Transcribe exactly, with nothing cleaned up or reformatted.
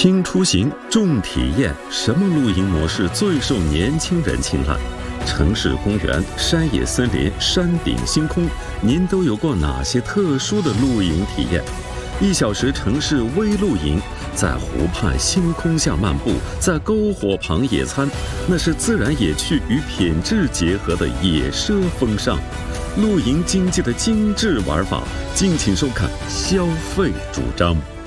轻出行，重体验，什么露营模式最受年轻人青睐？城市公园、山野森林、山顶星空，您都有过哪些特殊的露营体验？一小时城市微露营，在湖畔星空下漫步，在篝火旁野餐，那是自然野趣与品质结合的野奢风尚。露营经济的精致玩法，敬请收看消费主张。